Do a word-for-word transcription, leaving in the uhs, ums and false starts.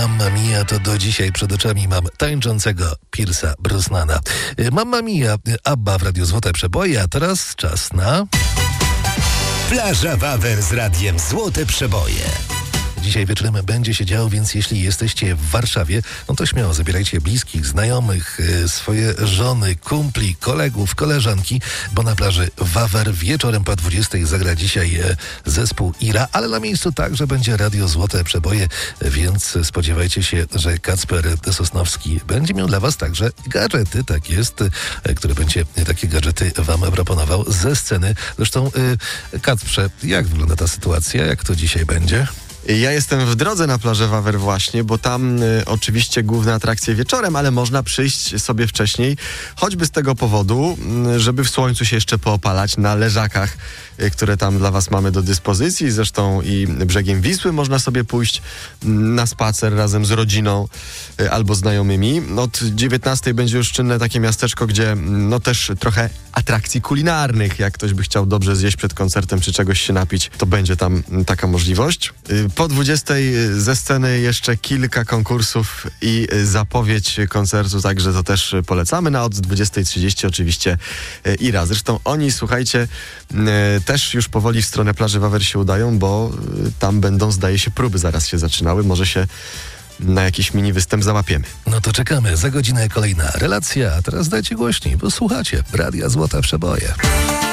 Mamma Mia, to do dzisiaj przed oczami mam tańczącego Pierce'a Brosnana. Mamma Mia, Abba w Radiu Złote Przeboje, a teraz czas na... Plaża Wawer z Radiem Złote Przeboje. Dzisiaj wieczorem będzie się działo, więc jeśli jesteście w Warszawie, no to śmiało zabierajcie bliskich, znajomych, swoje żony, kumpli, kolegów, koleżanki, bo na plaży Wawer wieczorem po dwudziestej zagra dzisiaj zespół Ira, ale na miejscu także będzie Radio Złote Przeboje, więc spodziewajcie się, że Kacper Sosnowski będzie miał dla was także gadżety, tak jest, które będzie takie gadżety wam proponował ze sceny. Zresztą Kacprze, jak wygląda ta sytuacja, jak to dzisiaj będzie? Ja jestem w drodze na plażę Wawer właśnie, bo tam y, oczywiście główne atrakcje wieczorem, ale można przyjść sobie wcześniej, choćby z tego powodu, y, żeby w słońcu się jeszcze poopalać na leżakach, y, które tam dla was mamy do dyspozycji. Zresztą i brzegiem Wisły można sobie pójść y, na spacer razem z rodziną y, albo znajomymi. Od dziewiętnastej będzie już czynne takie miasteczko, gdzie y, no też trochę atrakcji kulinarnych. Jak ktoś by chciał dobrze zjeść przed koncertem czy czegoś się napić, to będzie tam y, taka możliwość. Y, Po dwudziestej ze sceny jeszcze kilka konkursów i zapowiedź koncertu, także to też polecamy. Na od dwudziestej trzydzieści oczywiście Ira. Zresztą oni, słuchajcie, też już powoli w stronę plaży Wawer się udają, bo tam będą, zdaje się, próby zaraz się zaczynały. Może się na jakiś mini występ załapiemy. No to czekamy. Za godzinę kolejna relacja, a teraz dajcie głośniej, bo słuchacie Radia Złote Przeboje.